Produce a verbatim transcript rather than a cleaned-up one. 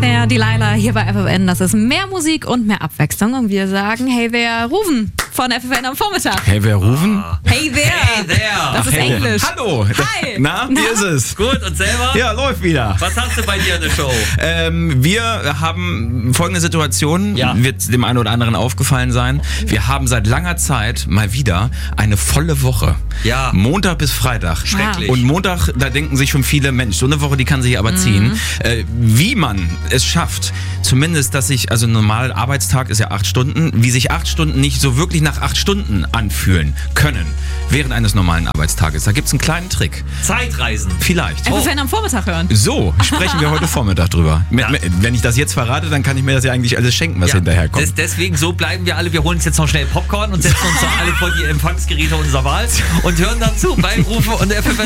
der Delilah hier bei F F N. Das ist mehr Musik und mehr Abwechslung. Und wir sagen, hey there, rufen von F F N am Vormittag. Hey, wer rufen? Hey there. Hey there. Das ist Hey, Englisch. Hallo. Hi. Na, wie Na? ist es? Gut, und selber? Ja, läuft wieder. Was hast du bei dir in der Show? Ähm, wir haben folgende Situation, Ja. wird dem einen oder anderen aufgefallen sein. Wir haben seit langer Zeit mal wieder eine volle Woche. Ja. Montag bis Freitag. Schrecklich. Und Montag, da denken sich schon viele, Mensch, so eine Woche, die kann sich aber ziehen. Äh, wie man es schafft, zumindest, dass sich, also ein normaler Arbeitstag ist ja acht Stunden, wie sich acht Stunden nicht so wirklich nach acht Stunden anfühlen können während eines normalen Arbeitstages. Da gibt es einen kleinen Trick. Zeitreisen. Vielleicht. F F N am Vormittag hören. So sprechen wir heute Vormittag drüber. Ja. Wenn ich das jetzt verrate, dann kann ich mir das ja eigentlich alles schenken, was Ja, hinterher kommt. des, deswegen, so bleiben wir alle. Wir holen uns jetzt noch schnell Popcorn und setzen uns noch alle vor die Empfangsgeräte unserer Wahl und hören dann zu bei Rufe und F F N.